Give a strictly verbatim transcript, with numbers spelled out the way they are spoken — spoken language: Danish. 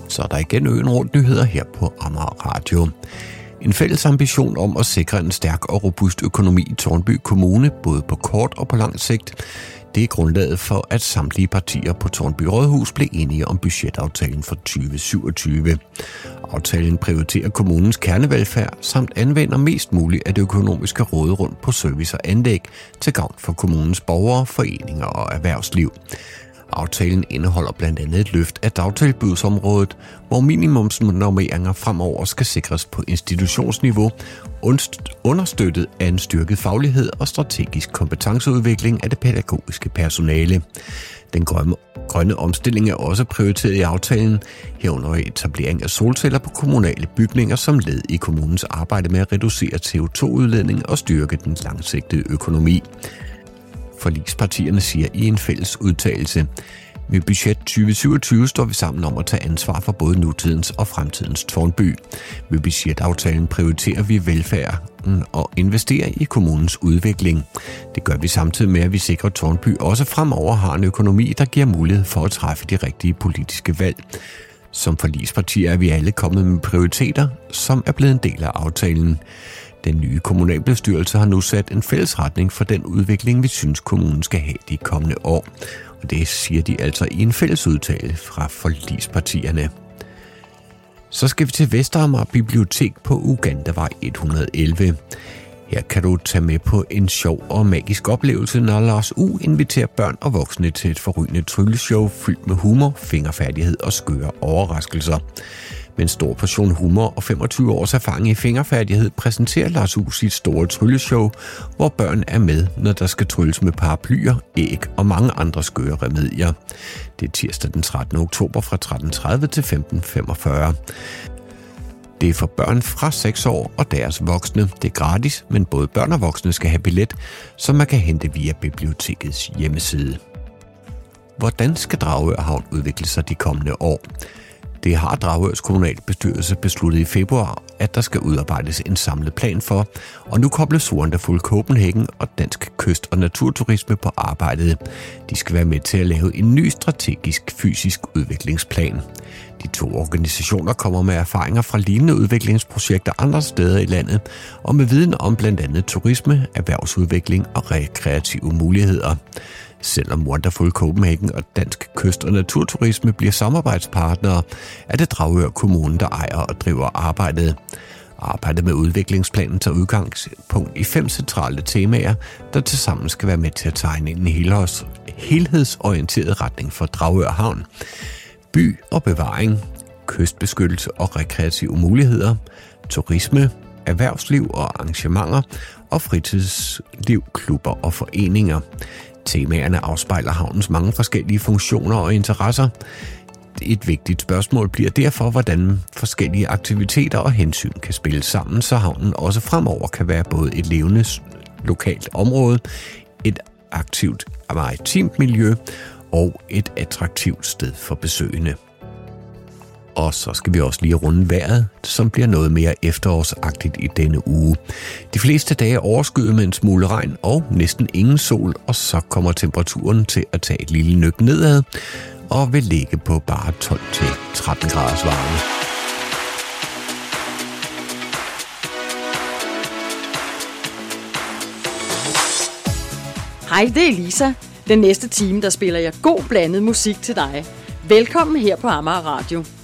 Så er der igen øen rundt nyheder her på Amager Radio. En fælles ambition om at sikre en stærk og robust økonomi i Tårnby Kommune, både på kort og på lang sigt, det er grundlaget for, at samtlige partier på Tårnby Rådhus blev enige om budgetaftalen for tyve syvogtyve. Aftalen prioriterer kommunens kernevelfærd samt anvender mest muligt af det økonomiske råderum på service og anlæg til gavn for kommunens borgere, foreninger og erhvervsliv. Aftalen indeholder blandt andet et løft af dagtilbudsområdet, hvor minimumsnormeringer fremover skal sikres på institutionsniveau, understøttet af en styrket faglighed og strategisk kompetenceudvikling af det pædagogiske personale. Den grønne, grønne omstilling er også prioriteret i aftalen, herunder etablering af solceller på kommunale bygninger som led i kommunens arbejde med at reducere C O to udledning og styrke den langsigtede økonomi. Forligspartierne siger i en fælles udtalelse: med budget tyve syvogtyve står vi sammen om at tage ansvar for både nutidens og fremtidens Tårnby. Med budgetaftalen prioriterer vi velfærden og investerer i kommunens udvikling. Det gør vi samtidig med, at vi sikrer, at Tårnby også fremover har en økonomi, der giver mulighed for at træffe de rigtige politiske valg. Som forligspartier er vi alle kommet med prioriteter, som er blevet en del af aftalen. Den nye kommunalbestyrelse har nu sat en fælles retning for den udvikling, vi synes, kommunen skal have de kommende år. Og det siger de altså i en fælles udtale fra forligspartierne. Så skal vi til Vestamager Bibliotek på Ugandavej et hundrede og elleve. Her kan du tage med på en sjov og magisk oplevelse, når Lars U inviterer børn og voksne til et forrygende trylleshow fyldt med humor, fingerfærdighed og skøre overraskelser. Med en stor portion humor og femogtyve års erfaring i fingerfærdighed præsenterer Lars U sit store trylleshow, hvor børn er med, når der skal trylles med paraplyer, æg og mange andre skøre remedier. Det er tirsdag den trettende oktober fra tretten tredive til femten femogfyrre. Det er for børn fra seks år og deres voksne. Det er gratis, men både børn og voksne skal have billet, som man kan hente via bibliotekets hjemmeside. Hvordan skal Dragør Havn udvikle sig de kommende år? Det har Dragørs kommunalbestyrelse besluttet i februar, at der skal udarbejdes en samlet plan for, og nu kobles Wonderful Copenhagen og Dansk Kyst- og Naturturisme på arbejdet. De skal være med til at lave en ny strategisk fysisk udviklingsplan. De to organisationer kommer med erfaringer fra lignende udviklingsprojekter andre steder i landet, og med viden om blandt andet turisme, erhvervsudvikling og rekreative muligheder. Selvom Wonderful Copenhagen og Dansk Kyst- og Naturturisme bliver samarbejdspartnere, er det Dragør Kommune, der ejer og driver arbejdet. Arbejdet med udviklingsplanen tager udgangspunkt i fem centrale temaer, der tilsammen skal være med til at tegne en helhedsorienteret retning for Dragør Havn. By og bevaring, kystbeskyttelse og rekreative muligheder, turisme, erhvervsliv og arrangementer og fritidsliv, klubber og foreninger. Temaerne afspejler havnens mange forskellige funktioner og interesser. Et vigtigt spørgsmål bliver derfor, hvordan forskellige aktiviteter og hensyn kan spille sammen, så havnen også fremover kan være både et levende lokalt område, et aktivt maritimt miljø og et attraktivt sted for besøgende. Og så skal vi også lige runde vejret, som bliver noget mere efterårsagtigt i denne uge. De fleste dage er overskyet med en smule regn og næsten ingen sol, og så kommer temperaturen til at tage et lille nøk nedad og vil ligge på bare tolv til tretten graders varme. Hej, det er Lisa. Den næste time, der spiller jeg god blandet musik til dig. Velkommen her på Amager Radio.